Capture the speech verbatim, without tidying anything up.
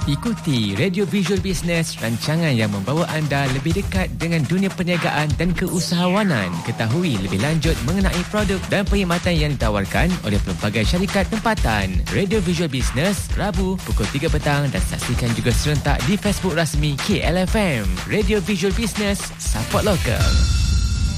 Ikuti Radio Visual Business, rancangan yang membawa anda lebih dekat dengan dunia perniagaan dan keusahawanan. Ketahui lebih lanjut mengenai produk dan perkhidmatan yang ditawarkan oleh pelbagai syarikat tempatan. Radio Visual Business, Rabu pukul tiga petang dan saksikan juga serentak di Facebook rasmi K L F M. Radio Visual Business, support lokal.